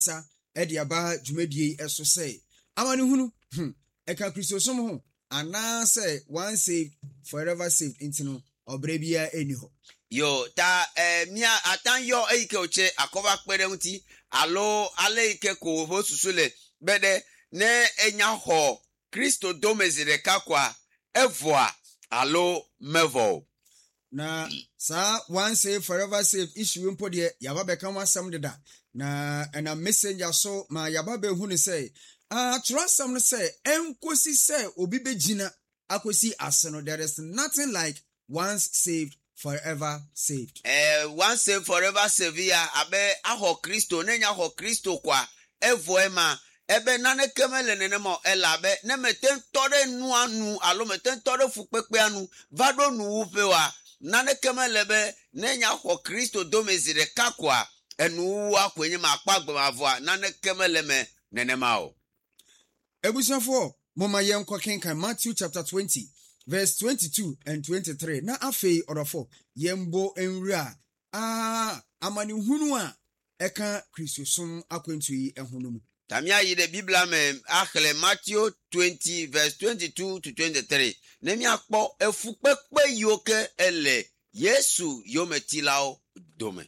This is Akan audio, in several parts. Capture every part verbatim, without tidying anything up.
sa edi aba dwumadie eso say amane hunu hm eka Kristosom ho ana say one saved forever saved intino obra bia eni ho yo ta eh mia atan yo eike oche akoba kpere nti alo ale ike ko ho susule bede ne enya ho Kristo domezire kakwa evoa alo mevo na sa one saved forever saved issue mpo de yaba beka wasam deda na na messenger so ma yaba be hu ne say ah trusam no say enkosi say obi begina akosi aseno. There is nothing like once saved forever saved. Eh once saved forever saved ya abe aho Kristo nenya ho Kristo kwa evo ema ebe nane kemele nene mo elabe ne meten tore nu anu alo meten tore fukpepe anu vado nu upewa nane kemelebe nenya ho Kristo domezire kakwa enu akwenye makpagbe mavoa nane kemeleme nene mao. Ebusafo moma yenko kenkan Matthew chapter twenty verse twenty-two and twenty-three na afei orofo yembo enwura ah amani hunu a eka Kristosom akwantu yi ehunu mu. Tamia yi de Biblia me akhle Matthew twenty verse twenty-two to twenty-three. Nemi akpo efukpepe yoke ele Yesu yometilao dome.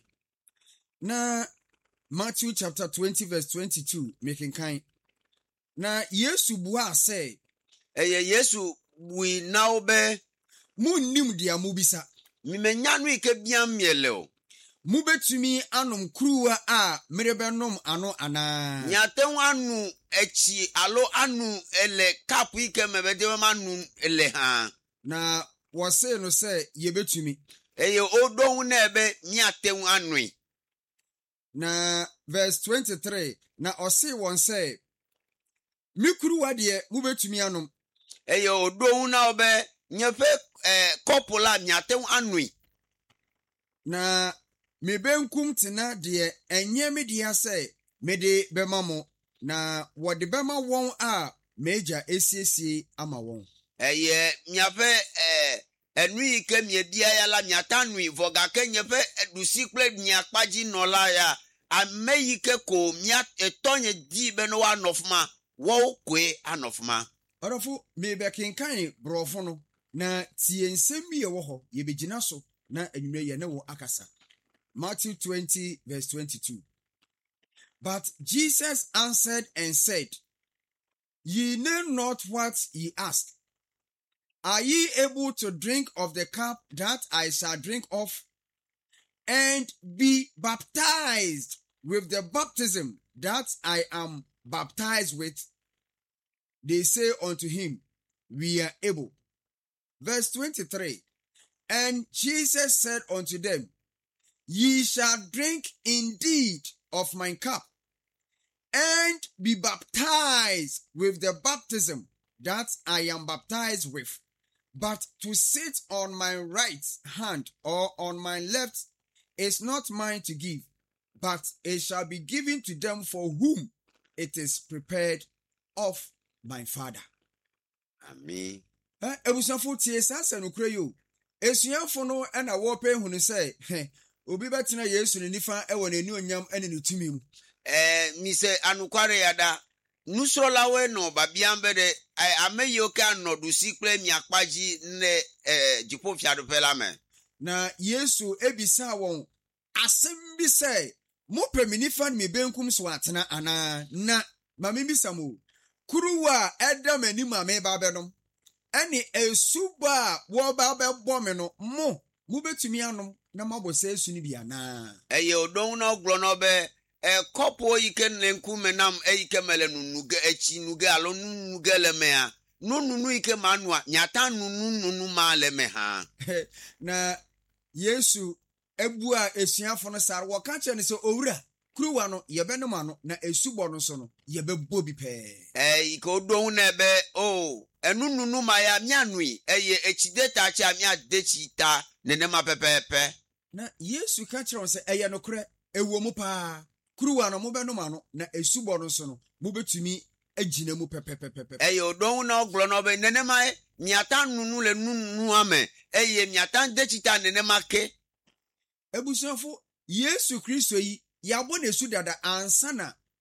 Na Matthew chapter twenty verse twenty-two making kind. Na Yesu bua say eye Yesu we now be munnim dia mubisa. Mimenyanu ike biam mieleo. Mubetumi anum kruwa a merebenom ano ana. Nyaten anu echi alo anu ele kapu ike mebede manu ele ha. Na wase no say yebetumi. Eye odo na ebe nyaten anu. Na verse twenty-three na ose won say mikruwa de mubetumi anum. Eye odo na obe nyefe eh kopola nyaten anu. Na mebenkum tena de enye me dia say me de bema mo na wo de bema won a meja esiesie ama won. Eye nyafe eh enu ike miedia ya la nyatanu voga ke nyefe edusi kle nyakpaji nola ya ameyike ko mia etonye di be no anofma wo kwe anofma. Orofo me be kenkan brofo no na tie nsem ye wo ho ye begina so na enwure ye ne wo akasa. Matthew twenty verse twenty-two. But Jesus answered and said, Ye know not what ye ask. Are ye able to drink of the cup that I shall drink of, and be baptized with the baptism that I am baptized with? They say unto him, We are able. Verse twenty-three. And Jesus said unto them, Ye shall drink indeed of my cup, and be baptized with the baptism that I am baptized with. But to sit on my right hand or on my left is not mine to give, but it shall be given to them for whom it is prepared of my Father. Amen. Eh, ebusafo tie sa sanukure yo. Esuafo no na wo pe hunu say, obi betina Yesu ne nifa e wona eni onyam ene ne tumi mu. Eh mi se anukware yada nusrola we no babiambe de ameyo ka nodu sikple mi akpaji ne eh jipo fiado pela me. Na Yesu ebisa won asem bi say mo pe mi nifa me benkum so atena ana na ma me bisa mo kuruwa edam ani ma me ba benom ene esuba wo ba be bo me no mo mo betumi anom na mabo se esu ni bia na eye odon na ogro no be e kopo yike nenku menam eyike mele nunuge echi nuge alo nunuge le me a nunu ike manua nyata nunu nunu ma le me ha na Yesu ebu a esuafo no sar wo ka che ne se owura kuruwa no yebenom ano na esubo no so no yebebo bi pe eh ike odon na be o enu nunu ma ya mianui eye echideta cha mia dechita nenema pepepe. Na Yesu ka kire on se eye no kure ewo mu pa kuruwa no mo benom ano na esubo no so no mo betumi agina mu pepepepepe eye odon na oglo no be nenema miata nunu le nunu ame eye miata dechita nenema ke ebusuafo Yesu Kristo yi yabo na esu dada ansa na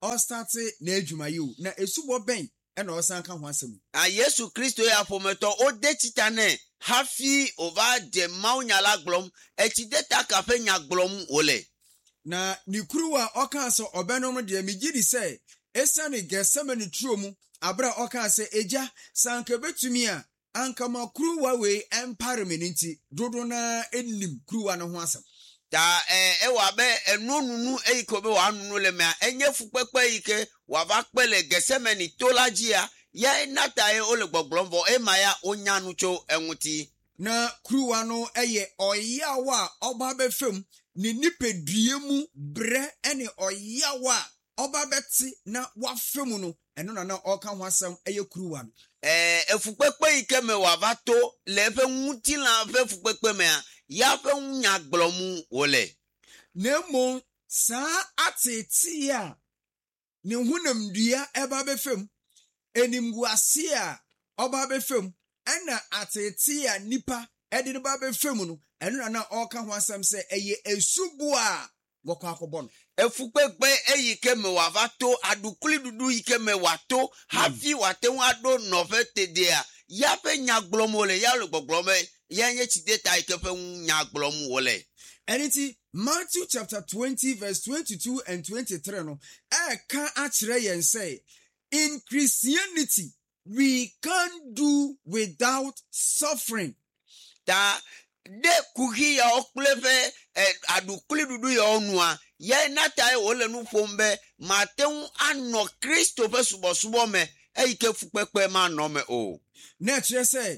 ɔstarte na adwuma yi o na esubɔ bɛn ɛna ɔsan ka ho asɛm. A Yesu Kristo ya fometo o de chitane hafi ova de maunyala glom e chideta kafe nya glom ole. Na ne kuruwa ɔka sɛ ɔbɛnom deɛ megye di sɛ ɛsiane Gɛsemane turo mu abra ɔka sɛ egya sanka betumi a anka ma kuruwa wei ɛmpare me nti dodo na enim kuruwa no ho asɛm. Ta e e wa be enununu e ikobe wa nunu le me enye fukpepe ike wa va pele Gɛsemane tolajia ya nata e ole gbogbombo e maya onyanu cho enwuti. Na kuruwa no ɛyɛ ɔyawa ɔba bɛfam ne nipadua mu brɛ ɛne ɔyawa ɔba bɛte na wafam no ɛno na na ɔka ho asɛm ɛyɛ kuruwa no. Eh efukpepe ike me wa va to le fe nwuti la fe fukpepe me a ya fe nya gblomu ole. Na mmom saa atete a ne honam dua ɛba bɛfam enimguase a ɔba bɛfam ɛna atete a nipa ɛde ne ba bɛfam no ɛno na na ɔka ho asɛm sɛ ɛyɛ esubu a wɔkɔ akɔbɔ no. Efukpepe eyike me wa va to adukuli dudu ike me wa to hafi wa te wa do no fe tede a ya fe nya gblomu ole ya lo gbogbome ya nye chideta ike fe nya gblomu ole. Ɛniti Matthew chapter twenty verse twenty-two and twenty-three no ɛka akyerɛ yɛn sɛ in Christianity we can't do without suffering. Ta de kuhi ya oklefe eh, adukuli dudu ya onua ya nata e ole nu fombe mateun ano Kristo fe subo subo me e ike fukpepe ma no me o. Na kyerɛ sɛ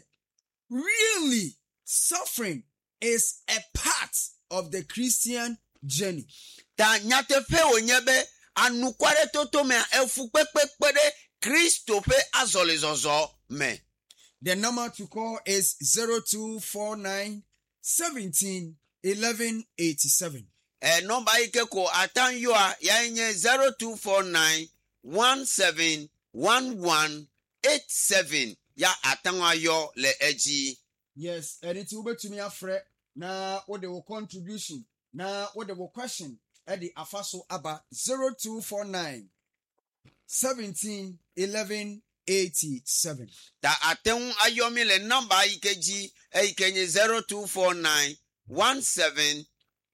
really suffering is a part of the Christian journey. Ta nyate fe onyebe anukware toto me e fukpepe de Kristo fe azolizozo me. The number to call is zero two four nine seventeen eleven eighty-seven. E number ike ko atan yo a ya nye zero two four nine one seven one one eight seven ya atan ayo le eji. Yes, ɛniti wobɛtumi afrɛ na wode wo contribution na wode wo question ɛde afa so aba zero two four nine seventeen eleven eighty-seven. Ta atan ayo mi le number ike ji e ike nye zero two four nine one seven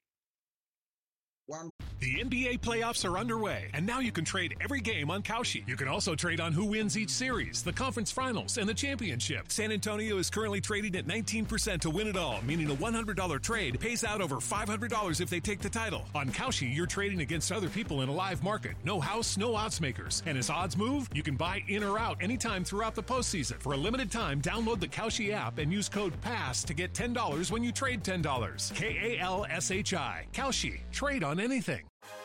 one. The N B A playoffs are underway, and now you can trade every game on Kalshi. You can also trade on who wins each series, the conference finals, and the championship. San Antonio is currently trading at nineteen percent to win it all, meaning a one hundred dollars trade pays out over five hundred dollars if they take the title. On Kalshi, you're trading against other people in a live market. No house, no odds makers. And as odds move, you can buy in or out anytime throughout the postseason. For a limited time, download the Kalshi app and use code PASS to get ten dollars when you trade ten dollars. K A L S H I. Kalshi. Trade on anything.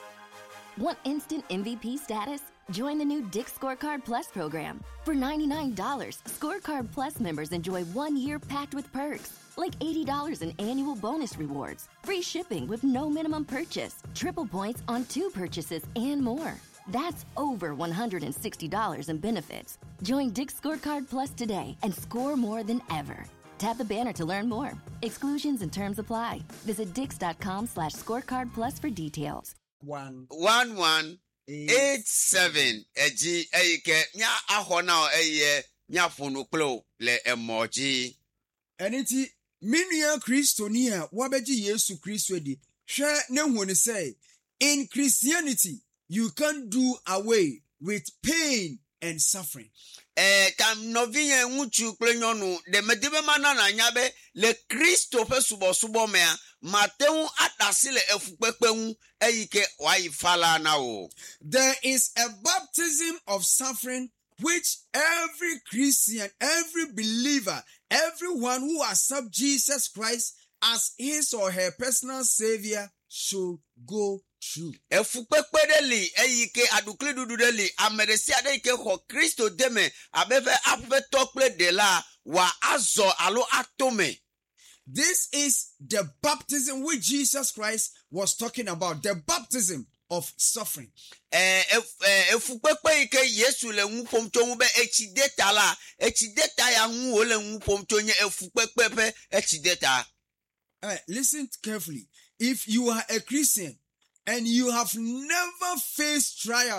Want instant M V P status? Join the new Dick's Scorecard Plus program. For ninety-nine dollars, Scorecard Plus members enjoy one year packed with perks, like eighty dollars in annual bonus rewards, free shipping with no minimum purchase, triple points on two purchases, and more. That's over one hundred sixty dollars in benefits. Join Dick's Scorecard Plus today and score more than ever. Tap the banner to learn more. Exclusions and terms apply. Visit dix.com slash scorecard plus for details. One. one one eight seven eji eyike nya ahona eye nya funu klo le emoji. Ɛniti minua Kristoni a wabɛgye Yesu Kristo di hwɛ ne hu ne sɛ in Christianity you can't do away with pain and suffering. Eh tam noviye nguchu kle nyonu de medebe manana nyabe le Kristo fe subo subo me a Mateun atasile efukpepe eyike wai fala na o. There is a baptism of suffering which every Christian, every believer, everyone who accepts Jesus Christ as his or her personal savior should go through. Efukpepe deli eyike adukle dudu deli amedesi adeyike ho Kristo deme abeve ape tokple de la wa azo alo atome. This is the baptism which Jesus Christ was talking about, the baptism of suffering. Eh efukpepe ike Yesu le nwupomto mu be echideta la echideta ya nwu ole nwupomto nye efukpepe echideta. Uh, listen carefully. If you are a Christian and you have never faced trials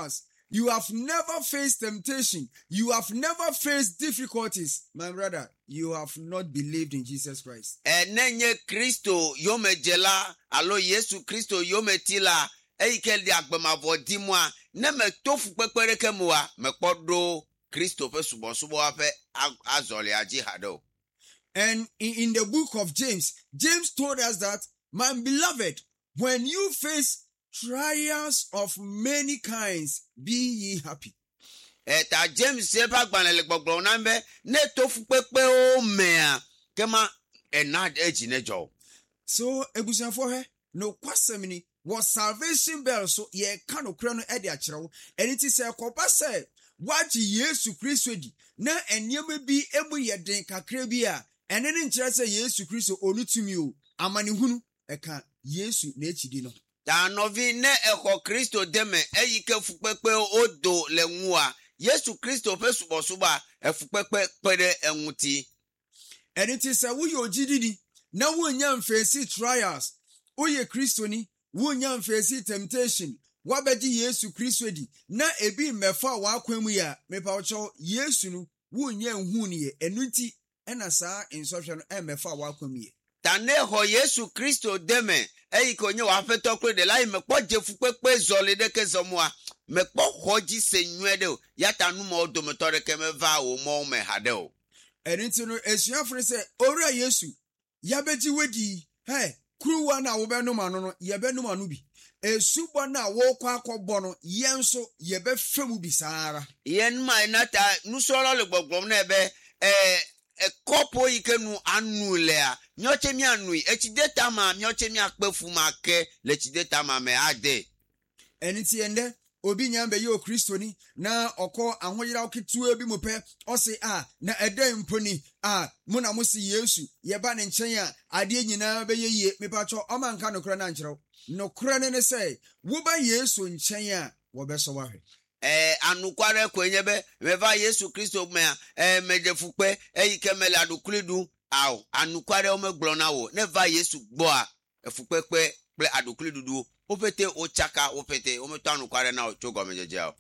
you have never faced temptation, you have never faced difficulties, my brother, you have not believed in Jesus Christ. Enenye Kristo yome jela alo Yesu Kristo yome tila eike di agbemavo dimwa ne me tofu pepere kemwa me kpodo Kristo pe subo subo ape azole aji hado. And in, in the book of James, James told us that, my beloved, when you face trials of many kinds, be ye happy. Eta James sepa gbanele gbogbo nambe ne tofu pepe o mea kema enad eji nejo. So ebusan for her no kwasemini was salvation bell so ye kano krano e de akyerewo eni ti se kopa se waji Yesu Kristo di na enyema bi emu ye den kakra bi a ene ne nkyere se Yesu Kristo onutumi o amanehunu eka Yesu na echidi no. Ta novi ne eko Kristo deme eyike fupepe odo le nwa Yesu Kristo pe subo suba efupepe pere enwuti. Ene ti se wo ye ogididi na wo nya mfesi trials wo ye Kristo ni wo nya mfesi temptation wabeji Yesu Kristo di na ebi mefa wa kwamu ya mepa ocho Yesu no wo nya nhu ni ye enuti ena saa instruction e mefa wa kwamu ye. Tane ho Yesu Kristo deme eyike onye wa feto kre de lai me kpo je fupepe zole de ke zomwa me kpo hoji se nwede yata nu mo do metore ke me va o mo me hade o. Enti no esuafo se owura Yesu yabeji wedi he kruwa na wo be no ma no no ye be no ma no bi esubo na wo kwa akobọ no yenso ye be femu bi saara Yen ma nata nu soro le gbogbom na ebe eh e kopo ikenu anule a nyoche mi anui echideta ma nyoche mi akpefu ma ke le chideta ma me ade. Enti ende obi nyambe ye o Kristo ni na okọ ahoyira oketu ebi mo pe o se a na ede mponi a mu na mo se Yesu ye ba ne nchen a ade nyina be ye ye mepacho o man ka nokra na nkyerɛw nokra ne ne se wo ba Yesu nchen a wo be so wahwe eh anukware kwenyebe meva Yesu Kristo me eh mejefupe eyike mele aduklidu aw anukware o megbona wo neva Yesu gbo a efupepe ple aduklidu du opete o chaka opete o meto anukware na ochogo mejeje aw.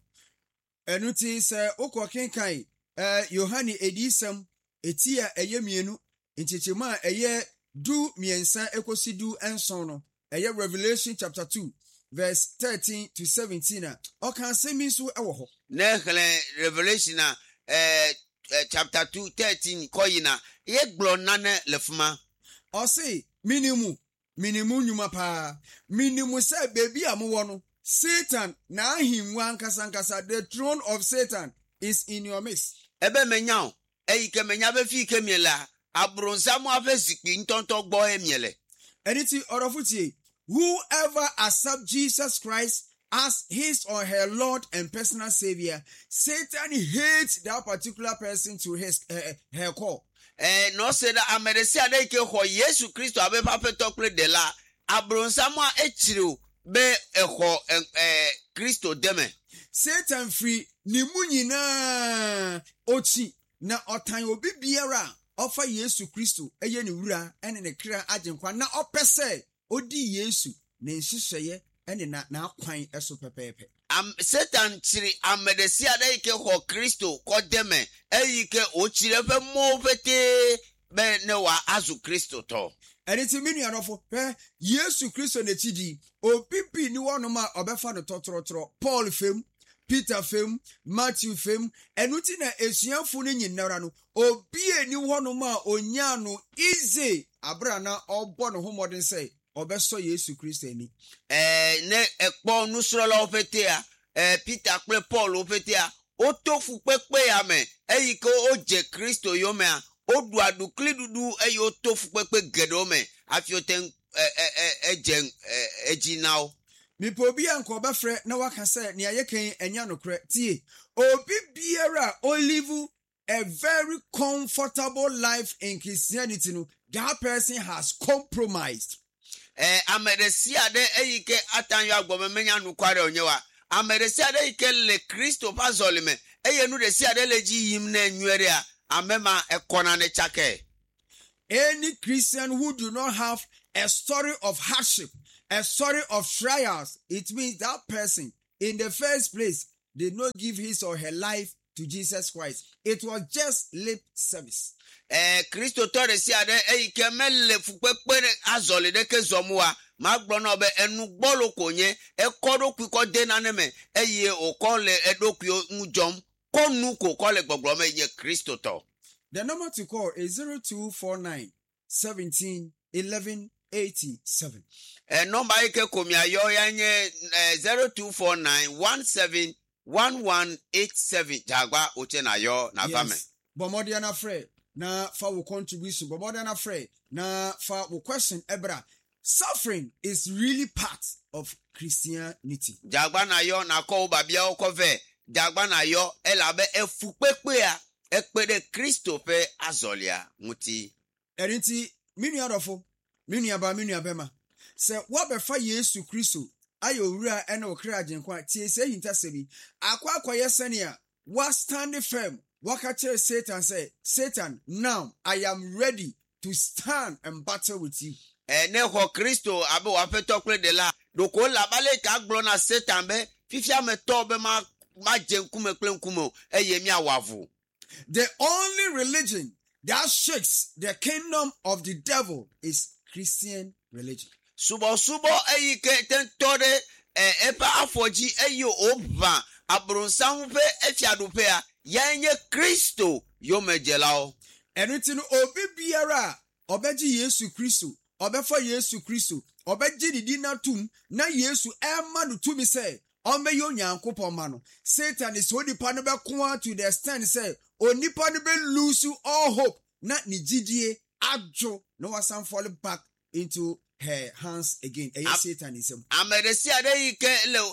Enuti se okọ kenkan eh Yohane edisem etia eye mienu nchichima eye du miensa ekosi du enson no eye Revelation chapter two verse thirteen to seventeen a okan semi so ewo ho Ne hele Revelation na eh, eh chapter two thirteen koyina ye glona ne lefuma o say minimu minimu nyuma pa minimu say baby amwo no Satan na ahimwa nkasa nkasa the throne of Satan is in your midst. Ebe menya o eyike menya be fi kemiela abronsa mo afezikpi ntonto gbo emiele. Anything orofutie whoever accept Jesus Christ as his or her Lord and personal Savior, Satan hates that particular person to his uh, her core. Eh no say that ameresi adeke ho Yesu Kristo abe papeto kle de la abronsa mo echiro be eho eh Kristo deme. Satan free ni mu nyina ochi na otan obi biara ofa Yesu Kristo eye ni wura ene ne kra agenkwa na opese odi Yesu ne nhihye ene na na akwan eso pepepe. Am Satan chiri amedesi adeke ho Kristo ko deme eyike ochire fe mo fete be ne wa azu Kristo to. Ene ti minu anofo eh Yesu Kristo ne chidi opipi ni wono ma obefa no totorotoro Paul fem Peter fem Matthew fem enuti na esuafo ne nyinara no obi eni wono ma onya no easy abra na obo no homodin say obeso Yesu Kristo ni eh ne ekpo nu soro lo fete a eh Peter pe Paul ofete a o tofu pepe ya me eyike oje Kristo yo me a odu adukli dudu eyi o tofu pepe gedo me afioten ejen ejinawo. Mi po bi anko befre na waka se ne ayeken enya nokre tie obi biara o live a very comfortable life in Christianity no that person has compromised. Eh amedesi ade eyike atanyo agbome menya nukware onyewa amedesi ade eyike le Kristo pazolime eye nu de si ade leji yim na enwere a amema ekona ne chake. Any Christian who do not have a story of hardship, a story of trials, it means that person in the first place did not give his or her life to Jesus Christ. It was just lip service. Eh, Kristo tore si ade eyi ke mele fukpekpere azole de ke zomua magbono be enu gbolo konye ekodo kwiko de na neme eye okole edokyo njom konu ko kole gbogbo me ye Kristo to. The number to call is zero two four nine, one seven, eleven eighty-seven. Eh, number ike komia yo yanye eh, zero two four nine, one seven, one one eight seven. Jagwa uche na yo na vame. Yes. Bomodi na fre na fa wo contribution. Bomodi na fre na fa wo question ebra. Suffering is really part of Christianity. Jagba na yo na ko babia okove. Jagba na yo elabe efukpekpe ya ekpede Kristo pe azolia muti. Erinti minu adofo, minu aba minu abema. Se wa be fa Yesu Kristo ayo wura ena okra agenkwa tie se hinta sebi. Akwa akwa sene a wa stand firm. Waka tell Satan say, Satan, now I am ready to stand and battle with you. Eh, ne ho Kristo abe wa fe tokle de la doko la bale ka glo na Satan be fifia me to be ma ma jenkume klenkumo eyemi awavu. The only religion that shakes the kingdom of the devil is Christian religion. Subo subo eyi ke tentore eh epa afoji eyo oba abronsam pe efiado pe a yenye Kristo yo mejelao. Eniti no obi biara obeji Yesu Kristo obefa Yesu Kristo obeji didi na tum na Yesu ema no tumi say ome yo nyankopon ma no. Satan is onipa no be ko to the extent say onipa no be lose all hope na ni gidie adwo no wasan fall back into her hands again. Eye Satan isem Ameresi ade ike le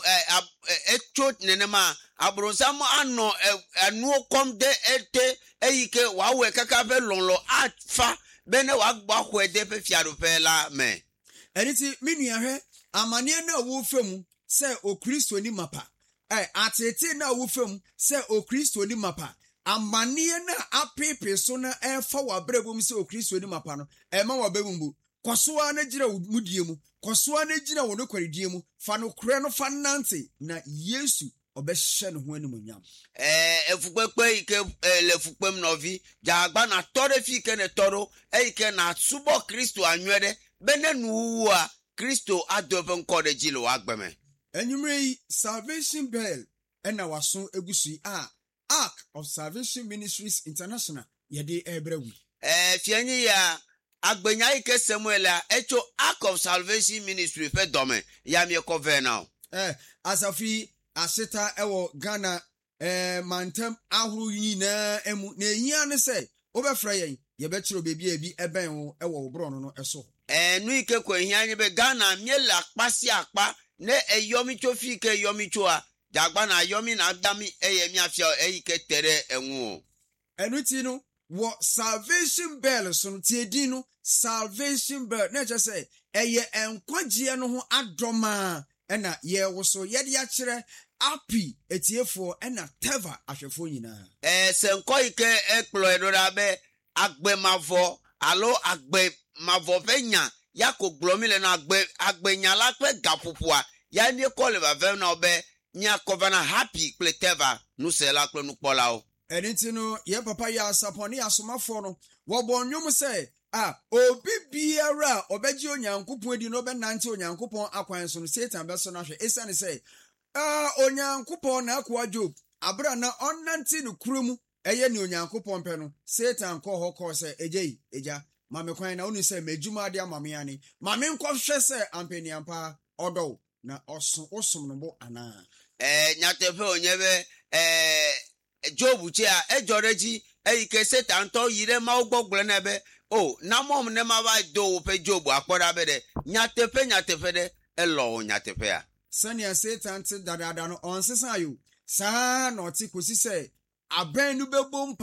echo nenema abronsam ano anu kom de ete eyike wawe kaka be lonlo afa bene wagba hwede pe fiado pe la me. Eniti minua hwe amane na wo fam se o Kristo ni mapa. Eh atete na wo fam se o Kristo ni mapa. Amane na apepe so na efa wabrabom se o Kristo ni mapa no e ma wabembu. Kwasoa na gira mudie mu, kwasoa na gira wo no kwaredie mu, fa no kure no fa nante na Yesu obehye no ho animonyam. Eh efukpekpe ike le fukpem novi jagba na tore fi ke ne toro eike na subo Kristo anwede bene nuwu a Kristo adopen nkode jilo agbeme. Enyumre Salvation Bell ena waso egusu a Ark of Salvation Ministries International yede ebrewi. Eh fianyi ya agbenya ike Samuela echo Ark of Salvation Ministry pe dome ya mi cover now. Eh asafi aseta ewo Ghana eh mantem ahuru nyina emu na ehia ne se obefra yen ye betiro bebi ebi eben wo ewo bro no no eso. Eh nu ike ko ehia nye be Ghana miela akpasi akpa ne eyomi chofi ke yomi choa jagba na yomi na adami eyemi afia eyike tere enwu. Enuti no wo Salvation Bell so tie din no Salvation Bell na je say eye enkwagye no ho adoma ena ye wo so ye de akire api etiefo ena teva ahwefo nyina. Eh senko ike ekplo edora be agbemavo alo agbemavo penya yako glomile na agbe agbenya la pe gapopua ya ni kole ba ve na obe nya covenant happy ple teva nu se la kle nu pola o. Eniti no ye papa ya saponi asomafo no wo bonnwom say ah obi biara obeji onyankopon edi no be nante onyankopon akwan so no Satan be so na hwe esane say ah onyankopon na akwa Job abra na onnante no kuromu eye ni onyankopon pe no Satan ko ho ko say ejei eja mame kwan na onu say medjuma ade amame ani mame nkwo hwe say ampani ampa odo na oso osom no bo ana eh nyatefe onyebe eh Job che a ejoreji eyike Satan to yire ma ogbogbere na be o na mom ne ma ba do pe Job akpora be de nyatefe nyatefe de elo nyatefe a sania Satan te dadada no onsesa yo sa na oti kosi se aban nu bebom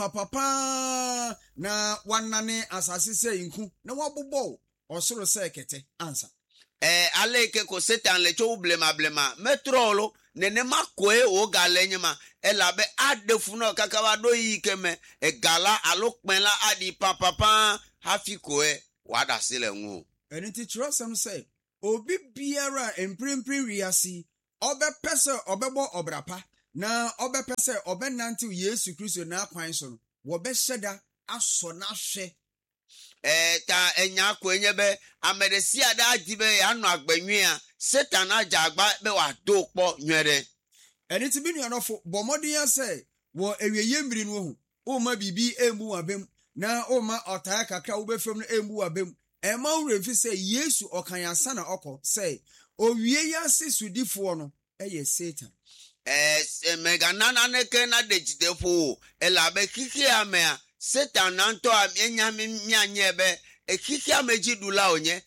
papapa na wanane asase se inku na wabobo osoro se kete ansa eh aleke ko Satan le cho blema blema metrolo nene makoe o galenyema elabe adefu no kakawa do yikeme e gala alokpenla adi papapa hafikoe wada sile nwu. Eniti trosam say obi biara emprimpri riasi obe pese obebo obrapa na ɔbɛpɛ sɛ ɔbɛnantew Yesu Kristo na akwan so no wɔbɛhyɛ da asɔ n'ahwɛ. Eh, ta enya kwenye be amedesi ada dibe ya no agbanwe a Satan aja agba be wa do kpo nwere. Ɛne ti bi nuanofo bɔ mmɔden ya sɛ wɔ awieye mmiri no ho woma biribi embu wabem na woma ɔtaa kakra wobɛfam no embu wabem ɛma wura fi sɛ Yesu ɔkan asa na ɔkɔ sɛ owie ya se sudifoɔ no ɛyɛ Satan. Eh, mega nana neke na dejidefo ela be kiki ame a Satan nanto a enya mianye be e kiki ameji dula onye.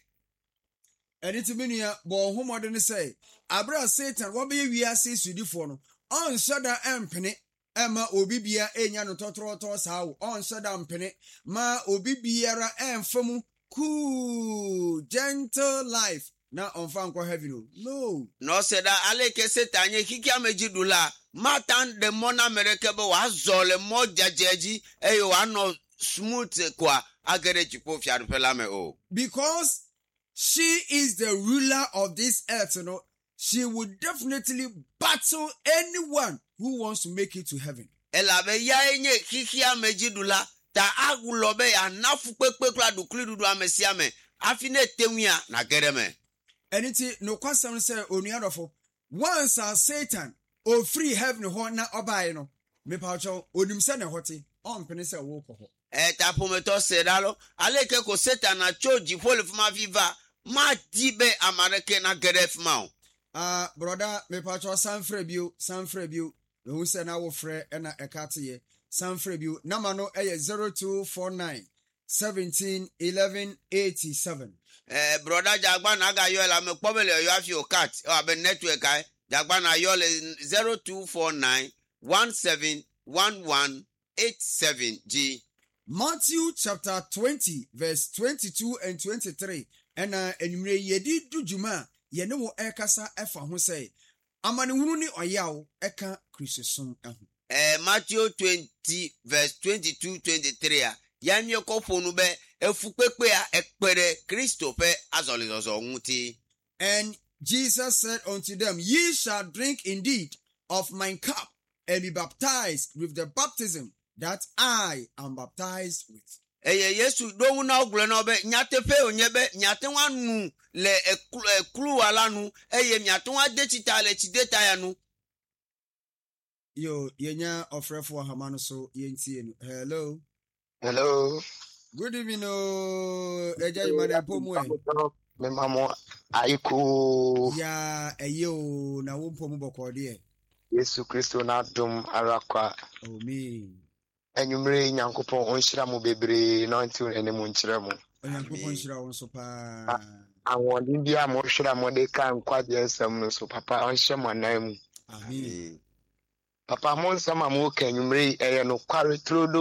Ɛne ti bi nua bɔ ho mmɔden sɛ abra Satan wɔbɛyɛ wiase sudifoɔ no ɔnhyɛ da ɛmpene ɛma obi bia enya no tɔtrɔtɔ saa wo ɔnhyɛ da mpene ma obi biara ɛmfa mu cool gentle life na ɔmfa nkɔ heaven o no No se da aleke Satan ye kiki ameji dula matan de mona mereke be wa zole mo jajeji e yo ano smooth kwa agere chipo fiadu pela me o. because she is the ruler of this earth, you know, she would definitely battle anyone who wants to make it to heaven. Ela be ya enye kiki ameji dula ta agulo be ya nafu pepe kla dukli dudu amesia me afine temwia na gereme. And it is no question say onuadofo once a Satan or free heaven ho na obaye no me pacho onim se ne hote on pene se wo ko ho. E tapo meto sedalo aleke ko Satan na choji pole fuma viva ma dibe amareke na geref ma. Ah, brother, me pacho san frebio, san frebio. Me hu se na wo frɛ ɛna ɛka te ye. San frebio. Nama no ɛyɛ zero two four nine seventeen eleven eighty-seven. Eh, brother Jagba na ga yola me pobele yo afi o cat o abe network ai Jagba na yola zero two four nine one seven one one eight seven G. Matthew chapter twenty verse twenty-two and twenty-three. Ɛna enumere yedi dujuma ye ne wo ɛkasa ɛfa ho sɛ amanehunu ni ɔyaw ɛka Kristosom ɛho. Eh, Matthew twenty verse twenty-two twenty-three a yanye kofo no be efu pepe a ekpere Kristo pe azolizozo nti. And Jesus said unto them, ye shall drink indeed of my cup and be baptized with the baptism that I am baptized with. Eye Yesu do na oglo na obe nyate pe onyebe nyate wanu le ekru ala nu eye nyate wa dechita le chideta ya nu. Yo yenya ofrefo hamano so yentie no. Hello. Hello. Good evening, oh, Eja Imane Pomwe. Me mamo aiku. Ya eyo na wumpo mu bokode. Yesu Kristo na dum arakwa. Amen. Enyumre Nyankopon onhyira mo bebre na nti enemu nkyere mo. Nyankopon hyira won so pa. Awon bia mo hyira mo de kan kwade nsam no so papa onhyɛ mo nan mu. Amen. Papa mo nsam mo ka enyumre eye no kware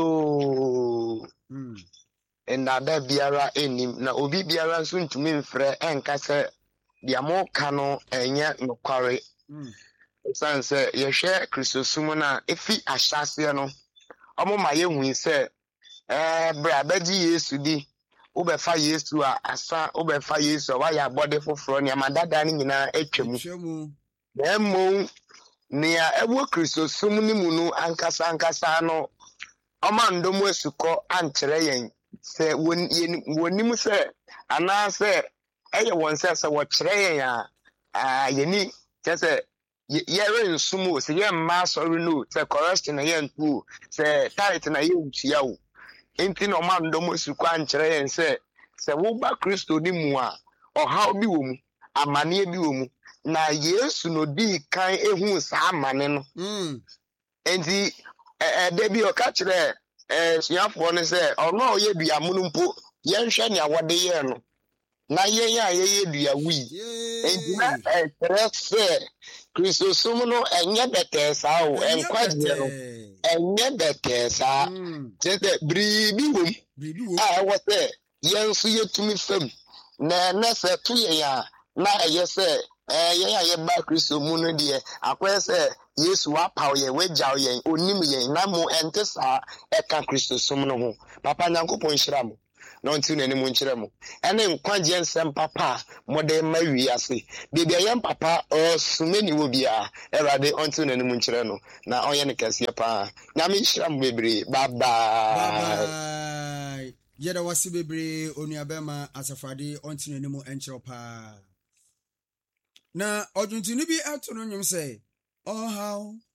trodo. Mm. Enda da biara enim na obi biara nso ntumi mfrɛ enka sɛ bia mo ka no enye no kware. Mm. Sanse yehwɛ Kristosum na efi ahyase no omo ma yehu sɛ eh bra baji Yesu di wo be fa Yesu a asa wo be fa Yesu wa ya body foforo ne amadada ne nyina atwam Twemu. demo nia ewo Kristosum ni mu no ankasa ankasa no oma ndomo asukɔ ankyerɛ yɛn sɛ wonim sɛ ana sɛ ɛyɛ wɔn sɛ sɛ wɔkyerɛ yɛn a yɛni kyɛ yɛre nsum o sɛ yɛn mma sɔre no sɛ correction na yɛn tu sɛ tight na yɛn utua o enti na ɔma ndɔm asukɔ ankyerɛ yɛn sɛ sɛ woba Kristo ni mu a ɔhaw bi wɔ mu amane bi wɔ mu na Yesu no di kan ehu saa amane no Mm. enti ɛda bi ɔka kyerɛ suafoɔ no sɛ ɔno a ɔyɛ duamono mpo yɛnhwɛ nea wɔde yɛn no na yɛn a yɛyɛ duawi enti na ɛkyerɛ sɛ Kristosum no enye bete saa o enkwagye no enye bete saa kyerɛ sɛ biribi wom a ɛwɔ sɛ yɛn nso yɛtumi fam na na sɛ to yɛn a na ɛyɛ sɛ yɛn a yɛba Kristo mu no deɛ akɔyɛ sɛ Yesu apaw yɛn wagyaw yɛn onim yɛn na mo ɛnte saa ɛka Kristosum no ho papa Nyankopɔn hyira mo na ɔnti n'anim nkyerɛ mo ɛne nkwagye nsɛm papa mode ma wiase bibia yɛn papa ɔsumeni wo bia Awurade ɔnti n'anim nkyerɛ no na ɔyɛ ne kɛseɛ pa nyame hyira mo bebree bye bye bye yɛda wase bebree onuabɛma asafade ɔnti n'anim nkyerɛ pa na ɔdwontuni bi ato no nwom sɛ ɔhaw